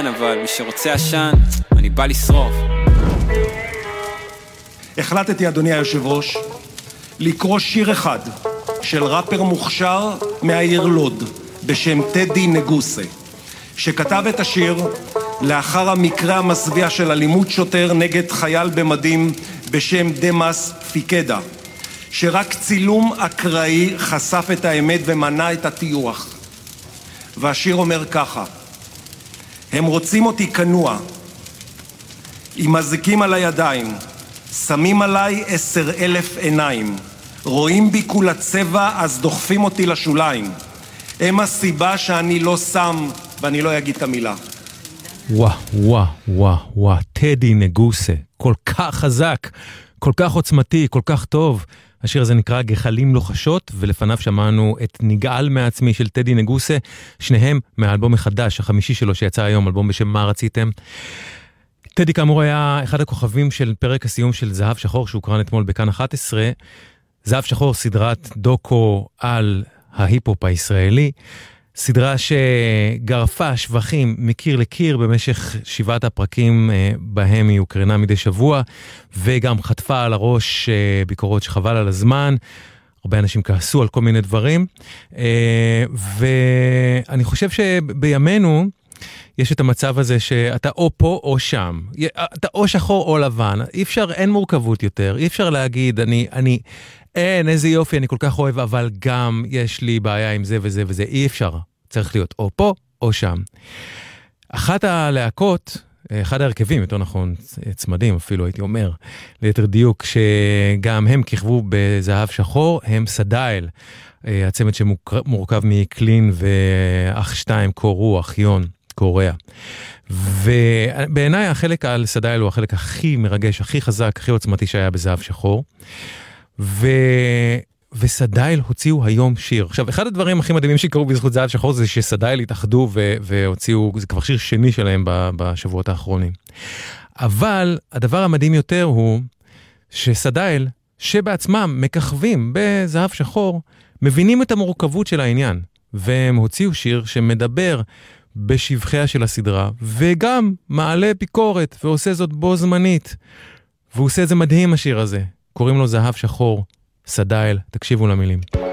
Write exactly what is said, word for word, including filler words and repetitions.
אבל מי שרוצה עשן, אני בא לשרוף. החלטתי, אדוני היושב ראש, לקרוא שיר אחד של ראפר מוכשר מהעיר לוד בשם טדי נגוסה, שכתב את השיר לאחר המקרה המסביע של אלימות שוטר נגד חייל במדים בשם דמאס פיקדה, שרק צילום אקראי חשף את האמת ומנע את הטיוח. והשיר אומר ככה: הם רוצים אותי כנוע, עם מזיקים על הידיים, שמים עליי עשר אלף עיניים, רואים בי כולה צבע אז דוחפים אותי לשוליים, הם הסיבה שאני לא שם ואני לא אגיד את המילה. וואו, וואו, וואו, וואו, טדי נגוסה, כל כך חזק, כל כך עוצמתי, כל כך טוב. השיר הזה נקרא גחלים לוחשות, ולפניו שמענו את נגעל מעצמי של טדי נגוסה, שניהם מהאלבום החדש, החמישי שלו שיצא היום, אלבום בשם מה רציתם. טדי כאמור היה אחד הכוכבים של פרק הסיום של זהב שחור, שהוקרן אתמול בכאן אחת עשרה. זהב שחור, סדרת דוקו על ההיפ-הופ הישראלי, סדרה שגרפה שבחים מקיר לקיר במשך שבעת הפרקים בהם היא הוקרנה מדי שבוע, וגם חטפה על הראש ביקורות שחבל על הזמן. הרבה אנשים כעסו על כל מיני דברים, ואני חושב שבימינו יש את המצב הזה שאתה או פה או שם, אתה או שחור או לבן, אי אפשר, אין מורכבות יותר, אי אפשר להגיד אני, אני, אין, איזה יופי, אני כל כך אוהב, אבל גם יש לי בעיה עם זה וזה וזה, אי אפשר, צריך להיות או פה או שם. אחת הלהקות, אחד ההרכבים, יותר נכון, צמדים אפילו הייתי אומר, ליתר דיוק, שגם הם כיכבו בזהב שחור, הם סדייל, הצמד שמורכב מקלין ואח שתיים, קורו, אחיון, קוריאה. ובעיניי החלק על סדייל הוא החלק הכי מרגש, הכי חזק, הכי עוצמתי שהיה בזהב שחור. ו... וסדייל הוציאו היום שיר. עכשיו, אחד הדברים הכי מדהימים שקרו בזכות זהב שחור זה שסדייל התאחדו ו... והוציאו, זה כבר שיר שני שלהם בשבועות האחרונים. אבל הדבר המדהים יותר הוא שסדייל, שבעצמם מככבים בזהב שחור, מבינים את המורכבות של העניין, והם הוציאו שיר שמדבר בשבחיה של הסדרה, וגם מעלה ביקורת, ועושה זאת בו זמנית, והוא עושה את זה מדהים השיר הזה. קוראים לו זהב שחור, סדייל, תקשיבו למילים.